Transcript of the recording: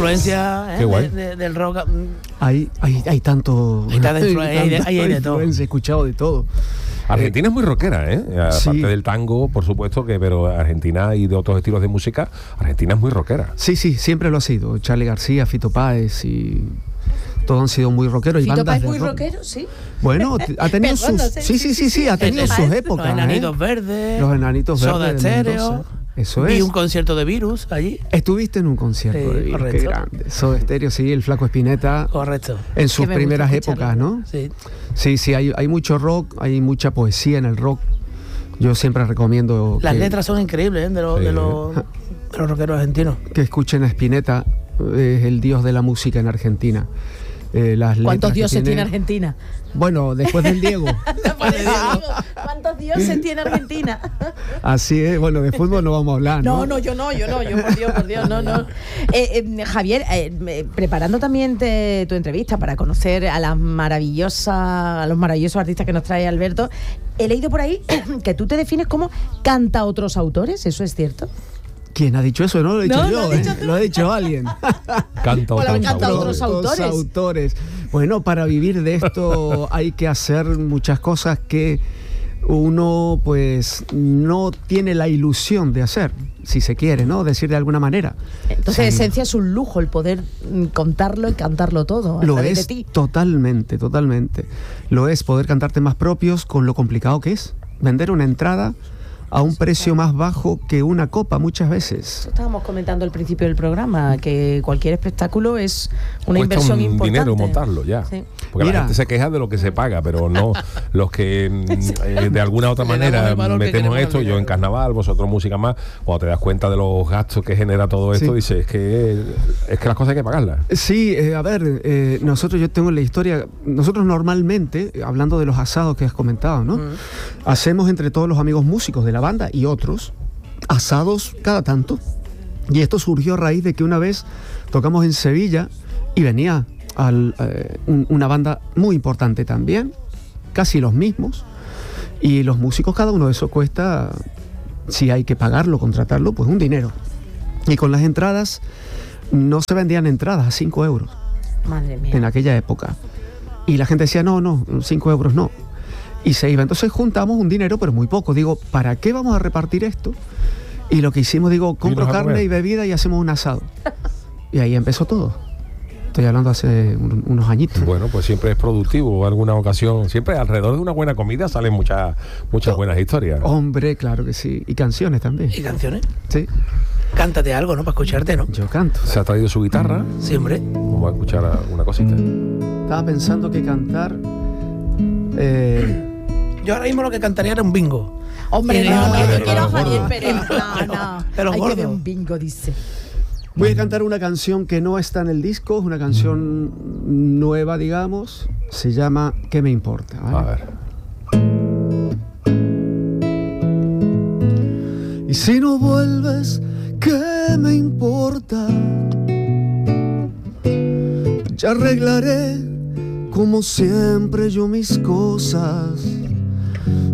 influencia del rock. Hay tanto. Hay de todo. He escuchado de todo. Argentina es muy rockera, aparte sí. del tango, por supuesto, pero Argentina y de otros estilos de música, Argentina es muy rockera. Sí, siempre lo ha sido. Charly García, Fito Páez y todos han sido muy rockeros. ¿Fito Páez muy rockero, sí? Bueno, ha tenido ha tenido sus épocas. Los Enanitos Verdes. Los Enanitos Verdes. Soda Stereo. Eso Vi es. un concierto de Virus allí. Estuviste en un concierto de Virus, correcto. qué grande. Soda Stereo, sí, el Flaco Espineta. Correcto. En sus primeras épocas, ¿no? Sí. Sí, hay mucho rock, hay mucha poesía en el rock. Yo siempre recomiendo las letras son increíbles, de los rockeros argentinos. Que escuchen a Spinetta, es el dios de la música en Argentina. ¿Cuántos dioses tiene Argentina? Bueno, después del Diego. ¿Cuántos dioses tiene Argentina? Así es, bueno, de fútbol no vamos a hablar, ¿no? Yo por Dios, no. Javier, preparando también tu entrevista para conocer a los maravillosos artistas que nos trae Alberto, he leído por ahí que tú te defines como cantautros autores, ¿eso es cierto? ¿Quién ha dicho eso? No lo he dicho yo, lo ha dicho alguien. Cantautros autores. Bueno, para vivir de esto hay que hacer muchas cosas que uno pues no tiene la ilusión de hacer, si se quiere, ¿no? Decir de alguna manera. Entonces, en esencia es un lujo el poder contarlo y cantarlo todo. Lo es, de ti. Totalmente. Lo es poder cantar temas propios con lo complicado que es. Vender una entrada a un precio más bajo que una copa muchas veces. Estábamos comentando al principio del programa que cualquier espectáculo es una cuesta inversión un importante. Dinero montarlo ya. Sí. Porque la gente se queja de lo que se paga, pero no los que de alguna otra manera metemos esto. Yo en carnaval, vosotros música más, cuando te das cuenta de los gastos que genera todo esto, dices, es que las cosas hay que pagarlas. Sí, a ver, yo tengo la historia, nosotros normalmente, hablando de los asados que has comentado, ¿no? Hacemos entre todos los amigos músicos de la banda y otros asados cada tanto, y esto surgió a raíz de que una vez tocamos en Sevilla y venía una banda muy importante también, casi los mismos, y los músicos, cada uno de esos cuesta, si hay que pagarlo, contratarlo, pues un dinero, y con las entradas no se vendían entradas a 5 euros. Madre mía. En aquella época, y la gente decía no, 5 euros no. Y se iba. Entonces juntamos un dinero, pero muy poco. Digo, ¿para qué vamos a repartir esto? Y lo que hicimos, compro carne y bebida y hacemos un asado. Y ahí empezó todo. Estoy hablando hace unos añitos. Bueno, pues siempre es productivo. Alguna ocasión, siempre alrededor de una buena comida salen muchas buenas historias. Hombre, claro que sí. Y canciones también. ¿Y canciones? Sí. Cántate algo, ¿no? Para escucharte, ¿no? Yo canto. ¿Se ha traído su guitarra? Sí, hombre. Vamos a escuchar una cosita. Estaba pensando que cantar... Yo ahora mismo lo que cantaría era un bingo. Hombre, yo quiero a Javier Pérez. No. Hay gordo. que ver un bingo, dice. Voy a cantar una canción que no está en el disco, es una canción nueva, digamos. Se llama ¿Qué me importa? ¿Vale? A ver. Y si no vuelves, ¿qué me importa? Ya arreglaré como siempre yo mis cosas.